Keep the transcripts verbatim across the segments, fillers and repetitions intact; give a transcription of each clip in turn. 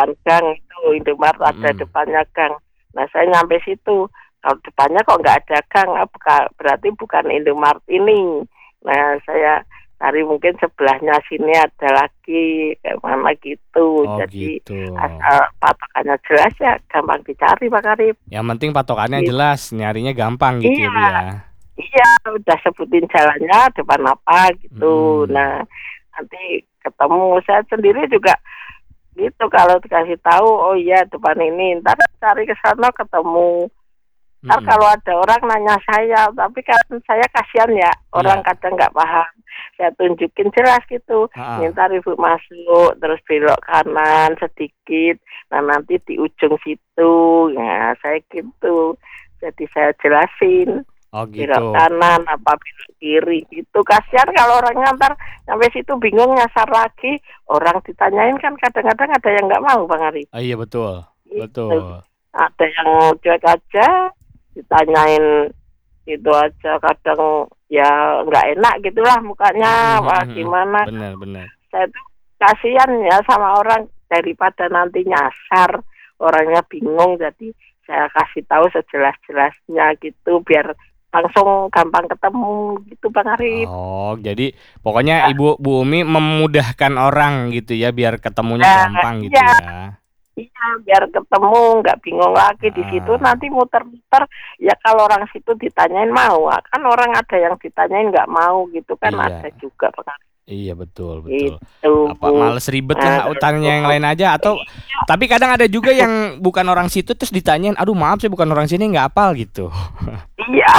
depan gang itu Indomaret ada Mm-mm. depannya gang. Nah saya nyampe situ, kalau depannya kok nggak ada gang, ah, buka- berarti bukan Indomaret ini. Nah saya cari mungkin sebelahnya sini ada lagi kayak mana gitu. Oh Jadi gitu. asal patokannya jelas ya gampang dicari Pak Karib. Yang penting patokannya Gitu. jelas, nyarinya gampang gitu ya Iya, Bu ya. iya udah sebutin jalannya depan apa gitu. Mm-mm. Nah nanti ketemu saya sendiri juga gitu kalau dikasih tahu oh iya depan ini ntar cari ke sana ketemu. Ntar Mm-mm. kalau ada orang nanya saya, tapi kan saya kasihan ya, orang Iya. kadang nggak paham. Saya tunjukin jelas gitu, Ha-ha. minta ibu masuk, terus belok kanan sedikit, nah nanti di ujung situ, ya saya gitu. Jadi saya jelasin, Oh belok gitu. kanan apa belok kiri gitu. Kasihan kalau orang ngantar sampai situ bingung nyasar lagi, orang ditanyain kan kadang-kadang ada yang nggak mau Bang Ari. Oh iya betul. Gitu. Betul. Ada yang cuek aja, ditanyain itu aja kadang ya nggak enak gitulah mukanya, wah Mm-mm. gimana. Benar, benar. Saya tuh kasihan ya sama orang daripada nanti nyasar, orangnya bingung, jadi saya kasih tahu sejelas-jelasnya gitu biar langsung gampang ketemu gitu Bang Arif. Oh, jadi pokoknya Ya, Ibu Bu Umi memudahkan orang gitu ya biar ketemunya ya, gampang gitu iya, ya. iya biar ketemu nggak bingung lagi di situ Ah, nanti muter-muter ya kalau orang situ ditanyain mau ah, kan orang ada yang ditanyain nggak mau gitu kan iya, ada juga Bang Arif. iya betul, betul. Itu. Apa males ribet Nah, lah terus utangnya yang lain aja atau tapi kadang ada juga yang bukan orang situ terus ditanyain, aduh maaf saya bukan orang sini nggak hafal gitu. iya.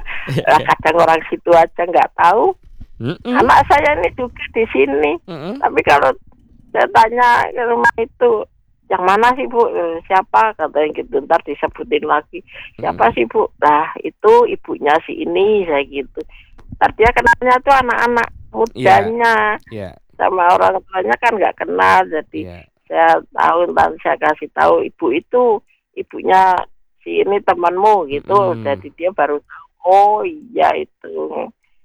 Lah kadang orang situ aja nggak tahu. Mm-mm, Anak saya ini juga di sini. mm-mm. Tapi kalau saya tanya ke rumah itu, yang mana sih Bu? Eh, Siapa? Katanya gitu. Ntar disebutin lagi. Siapa Mm-mm. sih Bu? Nah itu ibunya si ini, saya gitu. Ntar dia kenalnya tuh anak-anak Iya, mudanya. iya, Sama orang tuanya kan nggak kenal. Jadi iya. saya tahu, ntar saya kasih tahu ibu itu, ibunya si ini temanmu gitu. Mm-mm. Jadi dia baru tahu, oh iya itu.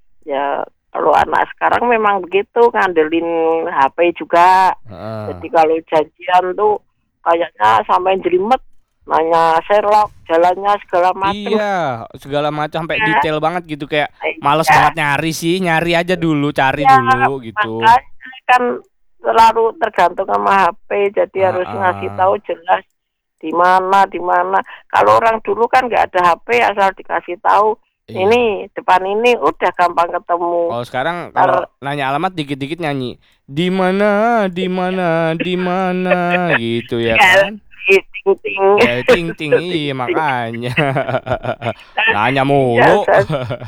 Ya kalau anak sekarang memang begitu ngandelin H P juga. Heeh. Jadi kalau janjian tuh kayaknya sampai jelimet nanya Sherlock jalannya segala macam. Iya, segala macam sampai Ya, detail banget gitu kayak males ya, banget nyari sih, nyari aja dulu, cari ya, dulu gitu. makanya kan selalu tergantung sama H P jadi harus ngasih Heeh. tahu jelas di mana di mana. Kalau orang dulu kan nggak ada H P asal dikasih tahu Iya. ini depan ini udah gampang ketemu. Kalau sekarang Ntar kalau nanya alamat dikit-dikit nyanyi di mana, di mana, di mana gitu ya kan? ting-ting. Ya ting ting iya makanya nanya Iya, mulu. saya-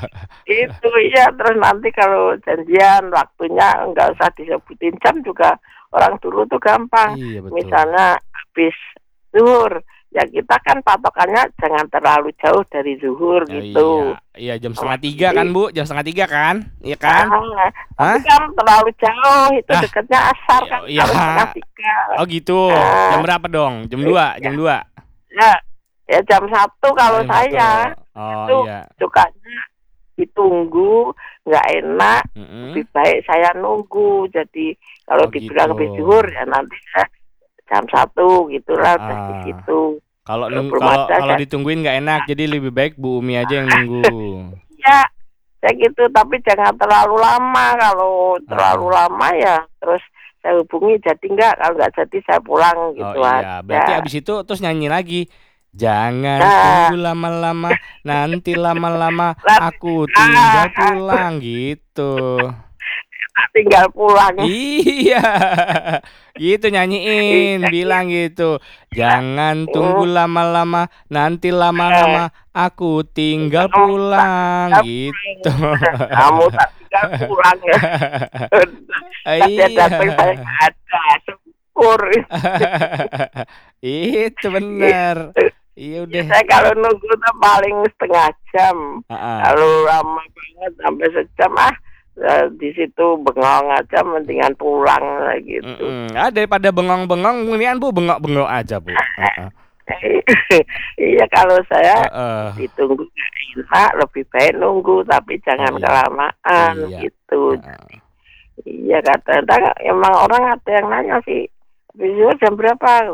itu iya terus nanti kalau janjian waktunya nggak usah disebutin jam juga orang dulu tuh gampang. Iya betul. Misalnya habis zuhur, ya kita kan patokannya jangan terlalu jauh dari zuhur Oh, gitu. iya, iya jam setengah tiga kan Bu, jam setengah tiga kan, iya kan? Ah, Hah? tapi kan terlalu jauh itu Ah, dekatnya asar kan iya. harus setengah tiga. Oh gitu, Ah, jam berapa dong? Jam dua, jam dua. ya, ya jam satu kalau Oh, jam satu. saya Oh itu iya. sukanya ditunggu nggak enak. Mm-mm. Lebih baik saya nunggu. Jadi kalau Oh dibilang habis gitu. zuhur ya nanti saya jam satu gitulah udah di Ah, situ. kalau Kalau nung belum kalau ada kalau saya ditungguin nggak enak, jadi lebih baik Bu Umi aja yang nunggu. ya saya gitu tapi jangan terlalu lama. Kalau terlalu Ah. lama ya terus saya hubungi jadi enggak, kalau nggak jadi saya pulang Oh gitu iya, berarti aja. abis itu terus nyanyi lagi. Jangan Nah, tunggu lama-lama, nanti lama-lama lah, aku tinggal ah, pulang gitu. tinggal pulang. Iya, gitu nyanyiin, Iya, bilang gitu. iya. Jangan tunggu lama-lama, nanti lama-lama aku tinggal Kamu tak pulang tinggal gitu. pulang. Kamu tak tinggal pulang ya. Tadi Iya, datang saya nggak ada, syukur. itu benar. Iya udah. Saya kalau nunggu tuh paling setengah jam. Ah, Kalau lama banget sampai sejam ah eh, di situ bengong aja mendingan pulang lah gitu. mm-mm. Ah, daripada bengong-bengong, kemudian Bu bengok-bengok aja Bu. Heeh. Iya kalau saya Heeh. ditunggu nggak enak lebih baik nunggu tapi jangan Oh, iya. kelamaan Iya. gitu. Heeh. Iya kadang-kadang emang orang ada yang nanya sih, habis zuhur jam berapa?